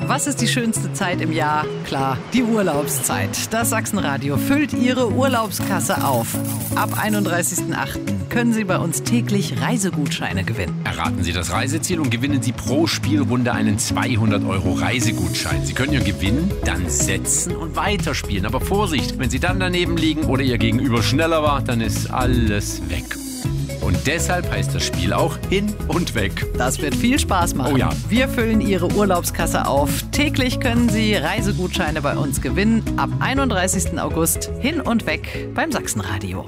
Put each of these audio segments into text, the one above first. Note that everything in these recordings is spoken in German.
was ist die schönste Zeit im Jahr? Klar, die Urlaubszeit. Das Sachsenradio füllt Ihre Urlaubskasse auf. Ab 31.08. können Sie bei uns täglich Reisegutscheine gewinnen. Erraten Sie das Reiseziel und gewinnen Sie pro Spielrunde einen 200 € Reisegutschein. Sie können Ihr Gewinn dann setzen und weiterspielen. Aber Vorsicht, wenn Sie dann daneben liegen oder Ihr Gegenüber schneller war, dann ist alles weg. Und deshalb heißt das Spiel auch Hin und Weg. Das wird viel Spaß machen. Oh ja. Wir füllen Ihre Urlaubskasse auf. Täglich können Sie Reisegutscheine bei uns gewinnen. Ab 31. August Hin und Weg beim Sachsenradio.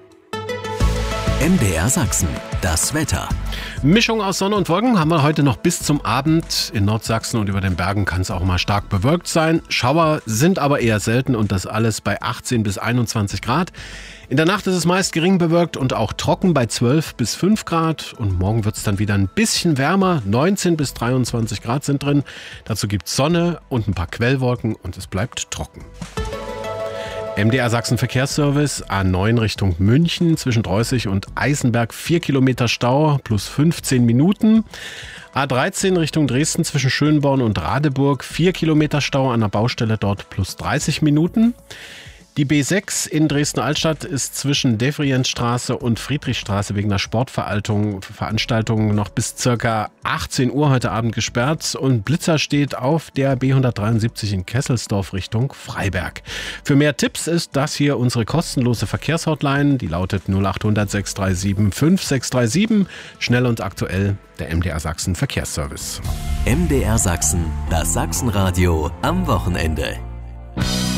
MDR Sachsen, das Wetter. Mischung aus Sonne und Wolken haben wir heute noch bis zum Abend. In Nordsachsen und über den Bergen kann es auch mal stark bewölkt sein. Schauer sind aber eher selten und das alles bei 18 bis 21 Grad. In der Nacht ist es meist gering bewölkt und auch trocken bei 12 bis 5 Grad. Und morgen wird es dann wieder ein bisschen wärmer. 19 bis 23 Grad sind drin. Dazu gibt es Sonne und ein paar Quellwolken und es bleibt trocken. MDR Sachsen Verkehrsservice, A9 Richtung München, zwischen Dreußig und Eisenberg 4 Kilometer Stau plus 15 Minuten. A13 Richtung Dresden zwischen Schönborn und Radeburg 4 Kilometer Stau an der Baustelle dort plus 30 Minuten. Die B6 in Dresden-Altstadt ist zwischen Devrientstraße und Friedrichstraße wegen einer Sportveranstaltung noch bis ca. 18 Uhr heute Abend gesperrt und Blitzer steht auf der B173 in Kesselsdorf Richtung Freiberg. Für mehr Tipps ist das hier unsere kostenlose Verkehrshotline, die lautet 0800 637 5637, schnell und aktuell der MDR Sachsen Verkehrsservice. MDR Sachsen, das Sachsenradio am Wochenende.